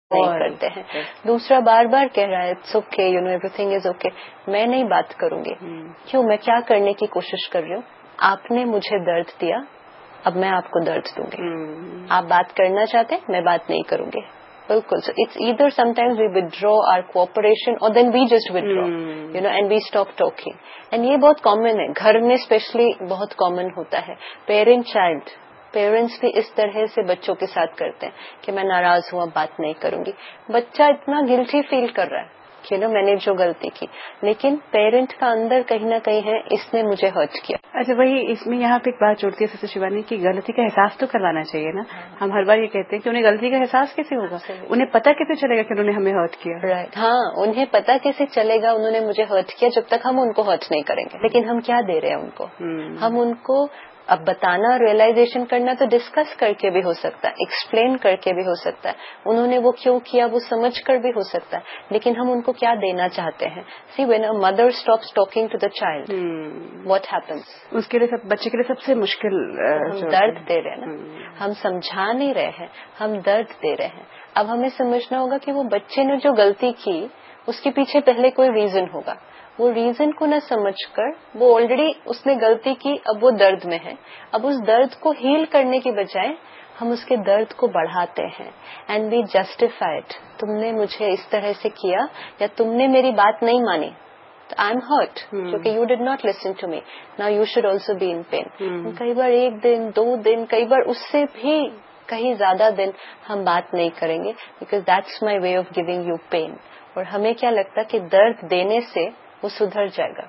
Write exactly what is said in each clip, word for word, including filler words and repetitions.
نہیں کرتے ہیں. دوسرا بار بار کہہ رہا ہے it's okay you know every thing is okay. میں نہیں بات کروں گی. کیوں؟ میں کیا کرنے کی کوشش کر رہی ہوں؟ آپ نے مجھے درد دیا، اب میں آپ کو درد دوں گی. آپ بات کرنا چاہتے ہیں، میں بات نہیں کروں گی. بالکل. So it's either some times we ودرا are cooperation اور دین we just ودرا you know and we stop talking. And یہ بہت کامن ہے گھر میں، اسپیشلی بہت کامن ہوتا ہے. پیرنٹ چائلڈ پیرنٹس بھی اس طرح سے بچوں کے ساتھ کرتے ہیں کہ میں ناراض ہوں اب بات نہیں کروں گی. بچہ اتنا گلٹی فیل کر رہا ہے کہ نا میں نے جو غلطی کی، لیکن پیرنٹ کا اندر کہیں نہ کہیں ہے اس نے مجھے ہرٹ کیا. اچھا وہی اس میں یہاں پہ ایک بات جوڑتی ہے سسٹر شیوانی کی غلطی کا احساس تو کروانا چاہیے نا. ہم ہر بار یہ کہتے ہیں کہ انہیں غلطی کا احساس کیسے ہوگا، انہیں پتہ کیسے چلے گا کہ انہوں نے ہمیں ہرٹ کیا. رائٹ. ہاں انہیں پتہ کیسے چلے گا انہوں نے مجھے ہرٹ کیا جب تک ہم ان کو ہرٹ نہیں کریں گے. لیکن ہم کیا دے رہے ہیں ان کو؟ ہم ان کو اب بتانا، ریئلائزیشن کرنا تو ڈسکس کر کے بھی ہو سکتا ہے، ایکسپلین کر کے بھی ہو سکتا ہے، انہوں نے وہ کیوں کیا وہ سمجھ کر بھی ہو سکتا ہے. لیکن ہم ان کو کیا دینا چاہتے ہیں؟ See when a mother stops talking to the child what happens? اس کے لیے بچے کے لیے سب سے مشکل ہم درد دے رہے ہیں نا. ہم سمجھا نہیں رہے ہیں، ہم درد دے رہے ہیں. اب ہمیں سمجھنا ہوگا کہ وہ بچے نے جو غلطی کی اس کے پیچھے پہلے کوئی ریزن ہوگا. وہ ریزن کو نہ سمجھ کر وہ آلریڈی اس نے غلطی کی، اب وہ درد میں ہے. اب اس درد کو ہیل کرنے کی بجائے ہم اس کے درد کو بڑھاتے ہیں اینڈ وی جسٹیفائڈ. تم نے مجھے اس طرح سے کیا یا تم نے میری بات نہیں مانی، آئی ایم ہرٹ کیونکہ you did not listen to me, now you should also be in pain. کئی بار ایک دن، دو دن، کئی بار اس سے بھی کہیں زیادہ دن ہم بات نہیں کریں گے because that's my way of giving you pain. اور ہمیں کیا لگتا ہے کہ درد دینے سے وہ سدھر جائے گا.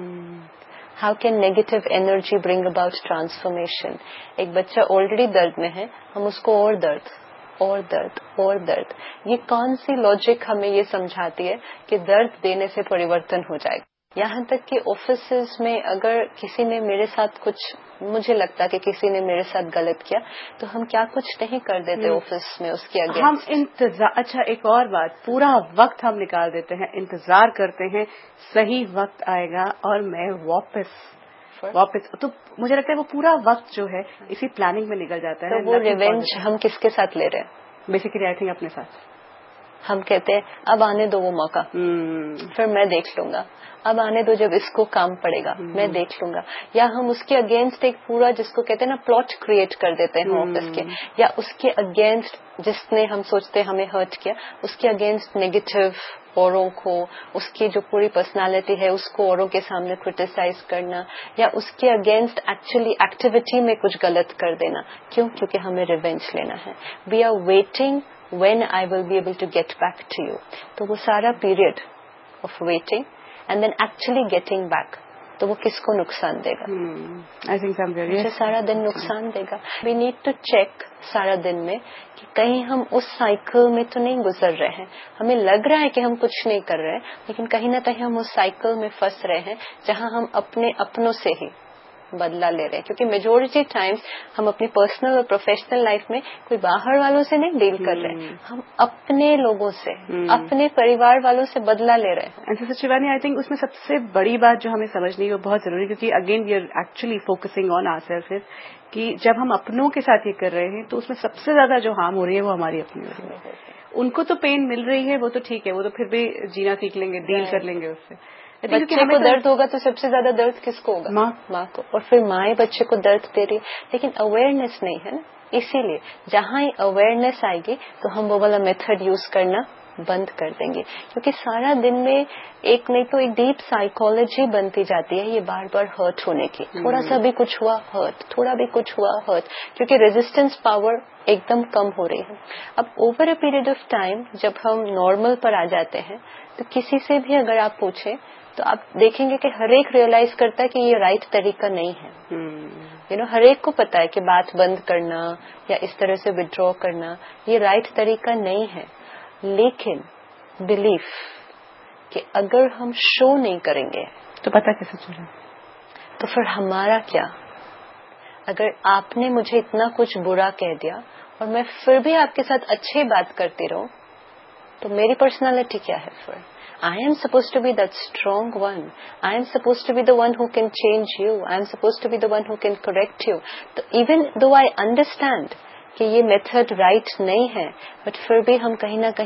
How can negative energy bring about transformation? ایک بچہ آلریڈی درد میں ہے، ہم اس کو اور درد اور درد اور درد. یہ کون سی لاجک ہمیں یہ سمجھاتی ہے کہ درد دینے سے پریورتن ہو جائے گا؟ یہاں تک کہ آفیسز میں اگر کسی نے میرے ساتھ کچھ، مجھے لگتا کہ کسی نے میرے ساتھ غلط کیا تو ہم کیا کچھ نہیں کر دیتے آفس میں اس کے اگینسٹ. ہم انتظار، اچھا ایک اور بات، پورا وقت ہم نکال دیتے ہیں، انتظار کرتے ہیں صحیح وقت آئے گا اور میں واپس واپس تو مجھے لگتا ہے وہ پورا وقت جو ہے اسی پلاننگ میں نکل جاتا ہے. تو وہ ریونج ہم کس کے ساتھ لے رہے ہیں؟ بیسیکلی آئی تھنک اپنے ساتھ. ہم کہتے ہیں اب آنے دو وہ موقع، پھر میں دیکھ لوں گا. اب آنے دو جب اس کو کام پڑے گا میں دیکھ لوں گا. یا ہم اس کے اگینسٹ ایک پورا جس کو کہتے ہیں نا پلاٹ کریٹ کر دیتے ہیں آفس کے، یا اس کے اگینسٹ جس نے ہم سوچتے ہمیں ہرٹ کیا اس کے اگینسٹ نیگیٹو اوروں کو، اس کی جو پوری پرسنالٹی ہے اس کو اوروں کے سامنے کرٹیسائز کرنا، یا اس کے اگینسٹ ایکچولی ایکٹیویٹی میں کچھ غلط کر دینا. کیوں؟ کیونکہ ہمیں ریونج لینا ہے. We are waiting when I will be able to get back to you. تو وہ سارا period of waiting and then actually getting back, تو وہ کس کو نقصان دے گا؟ مجھے سارا دن نقصان دے گا. وی نیڈ ٹو چیک سارا دن میں کہ کہیں ہم اس سائیکل میں تو نہیں گزر رہے ہیں. ہمیں لگ رہا ہے کہ ہم کچھ نہیں کر رہے ہیں لیکن کہیں نہ کہیں ہم اس سائیکل میں پھنس رہے ہیں جہاں ہم اپنے اپنوں سے ہی بدلا لے رہے ہیں. کیونکہ میجورٹی ٹائمز ہم اپنی پرسنل اور پروفیشنل لائف میں کوئی باہر والوں سے نہیں ڈیل کر رہے ہیں، ہم اپنے لوگوں سے، اپنے پریوار والوں سے بدلا لے رہے ہیں. سسٹر شیوانی آئی تھنک اس میں سب سے بڑی بات جو ہمیں سمجھنی ہے وہ بہت ضروری، کیونکہ again we are actually focusing on our self, کہ جب ہم اپنوں کے ساتھ یہ کر رہے ہیں تو اس میں سب سے زیادہ جو ہارم ہو رہی ہے وہ ہماری اپنی ہو رہی ہے. ان کو تو پین مل رہی ہے وہ تو ٹھیک ہے، وہ تو پھر بھی جینا سیکھ لیں گے، ڈیل کر لیں گے اس سے. بچے کو درد ہوگا تو سب سے زیادہ درد کس کو ہوگا؟ ماں ماں کو. اور پھر ماں بچے کو درد دے رہی ہے لیکن اویئرنیس نہیں ہے نا. اسی لیے جہاں ہی اویئرنیس آئے گی تو ہم وہ والا میتھڈ یوز کرنا بند کر دیں گے. کیونکہ سارا دن میں ایک نہیں تو ایک ڈیپ سائیکالوجی بنتی جاتی ہے یہ بار بار ہرٹ ہونے کی. تھوڑا سا بھی کچھ ہوا ہرٹ، تھوڑا بھی کچھ ہوا ہرٹ، کیونکہ ریزسٹنس پاور ایک دم کم ہو رہی ہے. اب over a period of time جب ہم نارمل پر آ جاتے ہیں تو کسی سے بھی اگر آپ پوچھیں تو آپ دیکھیں گے کہ ہر ایک ریئلائز کرتا ہے کہ یہ رائٹ طریقہ نہیں ہے. یو نو ہر ایک کو پتا ہے کہ بات بند کرنا یا اس طرح سے ودرا کرنا یہ رائٹ طریقہ نہیں ہے. لیکن بلیف کہ اگر ہم شو نہیں کریں گے تو پتہ کیسے چلے، تو پھر ہمارا کیا؟ اگر آپ نے مجھے اتنا کچھ برا کہہ دیا اور میں پھر بھی آپ کے ساتھ اچھی بات کرتی رہوں تو میری پرسنالٹی کیا ہے؟ پھر I am supposed to be that strong one. I am supposed to be the one who can change you. I am supposed to be the one who can correct you. So even though I understand کہ یہ method right نہیں ہے but پھر بھی ہم کہیں نہ کہیں